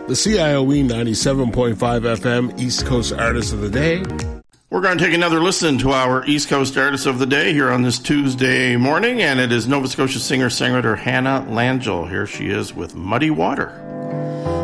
The CIOE 97.5 FM East Coast Artist of the Day. We're going to take another listen to our East Coast Artist of the Day here on this Tuesday morning, and it is Nova Scotia singer-songwriter Hannah Langell. Here she is with Muddy Water.